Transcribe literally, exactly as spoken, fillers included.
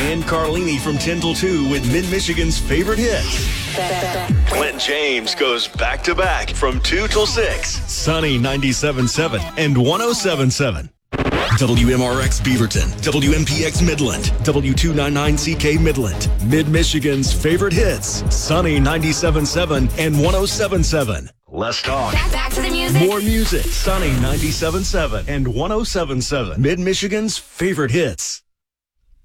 And Carlini from ten till two with Mid-Michigan's favorite hits. Clint James goes back-to-back from two till six. Sunny ninety-seven point seven and one oh seven point seven. W M R X Beaverton, W M P X Midland, W two ninety-nine C K Midland, Mid-Michigan's favorite hits, Sunny ninety-seven point seven and one oh seven point seven. Let's talk. Back, back to the music. More music, Sunny ninety-seven point seven and one oh seven point seven. Mid-Michigan's favorite hits.